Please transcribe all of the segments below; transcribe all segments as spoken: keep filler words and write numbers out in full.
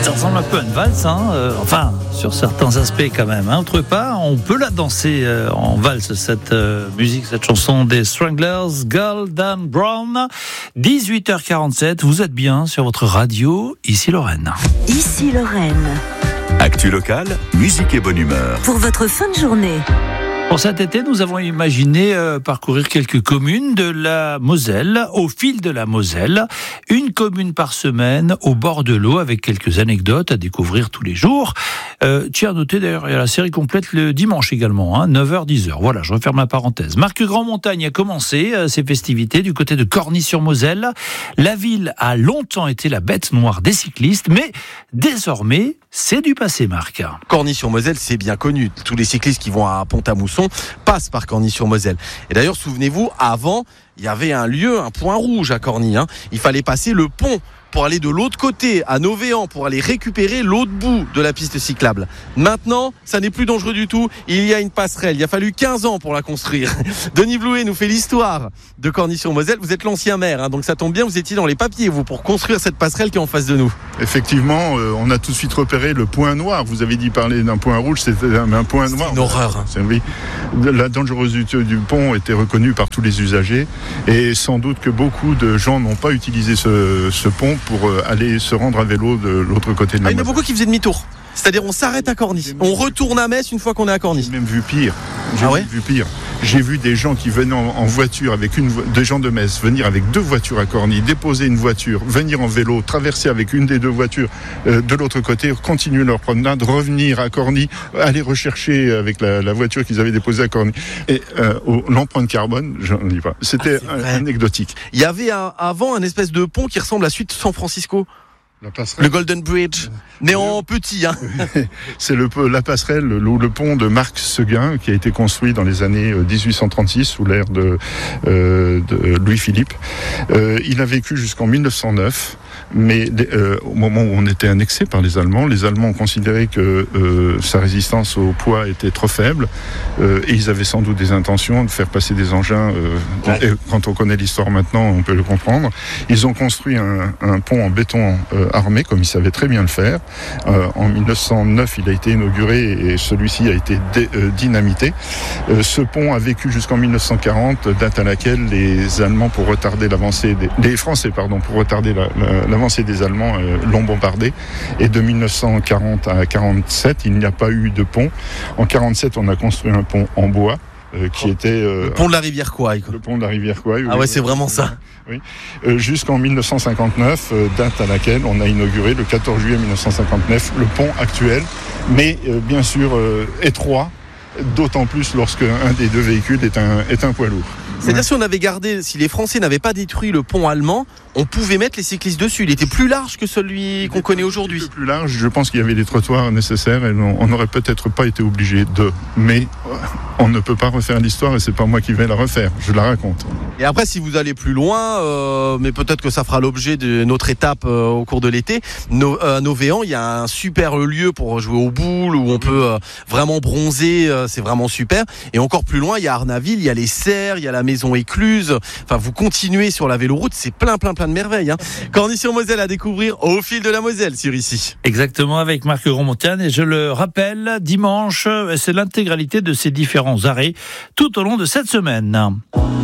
Ça ressemble un peu à une valse, hein euh, enfin, sur certains aspects quand même. Hein. Autre part, on peut la danser euh, en valse, cette euh, musique, cette chanson des Stranglers, Golden Brown. dix-huit heures quarante-sept, vous êtes bien sur votre radio, ici Lorraine. Ici Lorraine. Actu locale, musique et bonne humeur. Pour votre fin de journée. Pour cet été, nous avons imaginé euh, parcourir quelques communes de la Moselle, au fil de la Moselle. Une commune par semaine, au bord de l'eau, avec quelques anecdotes à découvrir tous les jours. Euh, tiens à noter d'ailleurs, il y a la série complète le dimanche également, hein, neuf heures dix heures. Voilà, je referme la parenthèse. Marc Grandmontagne a commencé euh, ses festivités du côté de Corny-sur-Moselle. La ville a longtemps été la bête noire des cyclistes, mais désormais, c'est du passé, Marc. Corny-sur-Moselle, c'est bien connu. Tous les cyclistes qui vont à Pont-à-Mousson passent par Corny-sur-Moselle. Et d'ailleurs, souvenez-vous, avant, il y avait un lieu, un point rouge à Corny. Hein. Il fallait passer le pont pour aller de l'autre côté, à Novéan, pour aller récupérer l'autre bout de la piste cyclable. Maintenant, ça n'est plus dangereux du tout. Il y a une passerelle. Il a fallu quinze ans pour la construire. Denis Blouet nous fait l'histoire de Corny-sur-Moselle. Vous êtes l'ancien maire, hein, donc ça tombe bien, vous étiez dans les papiers, vous, pour construire cette passerelle qui est en face de nous. Effectivement, euh, on a tout de suite repéré le point noir. Vous avez dit parler d'un point rouge, c'était un, un point noir. C'est une horreur. Hein. C'est, oui. La dangerosité du pont était reconnue par tous les usagers et sans doute que beaucoup de gens n'ont pas utilisé ce, ce pont pour euh, aller se rendre à vélo de l'autre côté de la ah, il y en a Moselle. beaucoup qui faisaient demi-tour. C'est-à-dire on s'arrête à Corny, on retourne à Metz une fois qu'on est à Corny. J'ai même vu pire. J'ai ah ouais vu pire. J'ai vu des gens qui venaient en, en voiture avec une vo- des gens de Metz venir avec deux voitures à Corny, déposer une voiture, venir en vélo, traverser avec une des deux voitures euh, de l'autre côté, continuer leur promenade, revenir à Corny, aller rechercher avec la, la voiture qu'ils avaient déposée à Corny. Et euh, oh, l'empreinte carbone, je ne dis pas. C'était ah, un, anecdotique. Il y avait un, avant un espèce de pont qui ressemble à celui de San Francisco. La passerelle. Le Golden Bridge, mais en petit. Hein. C'est le, la passerelle, le, le pont de Marc Seguin qui a été construit dans les années dix-huit cent trente-six sous l'ère de, euh, de Louis-Philippe. Euh, il a vécu jusqu'en mille neuf cent neuf, mais euh, au moment où on était annexé par les Allemands, les Allemands ont considéré que euh, sa résistance au poids était trop faible euh, et ils avaient sans doute des intentions de faire passer des engins. Euh, ouais. Et quand on connaît l'histoire maintenant, on peut le comprendre. Ils ont construit un, un pont en béton euh, armé, comme ils savaient très bien le faire. Euh, en mille neuf cent neuf, il a été inauguré et celui-ci a été dé, euh, dynamité. Euh, ce pont a vécu jusqu'en mille neuf cent quarante, date à laquelle les Allemands, pour retarder l'avancée des, les Français, pardon, pour retarder la, la, l'avancée des Allemands, euh, l'ont bombardé. Et de mille neuf cent quarante à quarante-sept, il n'y a pas eu de pont. En quarante-sept, on a construit un pont en bois. Euh, qui était euh, le pont de la rivière Kouaï. Le pont de la rivière Kouaï. Ah oui, ouais, c'est vraiment ça. Oui. Euh, jusqu'en mille neuf cent cinquante-neuf, euh, date à laquelle on a inauguré le quatorze juillet mille neuf cent cinquante-neuf le pont actuel, mais euh, bien sûr euh, étroit, d'autant plus lorsque un des deux véhicules est un est un poids lourd. C'est-à-dire ouais. si on avait gardé, si les Français n'avaient pas détruit le pont allemand, on pouvait mettre les cyclistes dessus. Il était plus large que celui qu'on connaît aujourd'hui. Un peu plus large, je pense qu'il y avait les trottoirs nécessaires et on n'aurait peut-être pas été obligé de. Mais on ne peut pas refaire l'histoire et c'est pas moi qui vais la refaire, je la raconte. Et après, si vous allez plus loin, euh, mais peut-être que ça fera l'objet de notre étape euh, au cours de l'été, no, euh, à Novéan, il y a un super lieu pour jouer aux boules où on peut euh, vraiment bronzer, euh, c'est vraiment super. Et encore plus loin, il y a Arnaville, il y a les serres, il y a la maison écluse. Enfin, vous continuez sur la véloroute, c'est plein, plein, plein de merveilles. Hein. Corny-sur-Moselle à découvrir au fil de la Moselle sur ici. Exactement, avec Marc Grandmontagne. Et je le rappelle, dimanche, c'est l'intégralité de ces différents arrêts tout au long de cette semaine.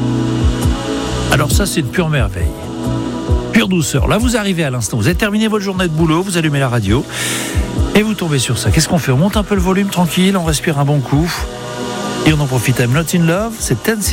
Alors ça, c'est une pure merveille. Pure douceur. Là, vous arrivez à l'instant. Vous avez terminé votre journée de boulot, vous allumez la radio et vous tombez sur ça. Qu'est-ce qu'on fait ? On monte un peu le volume tranquille, on respire un bon coup et on en profite. I'm Not in Love, c'est Ten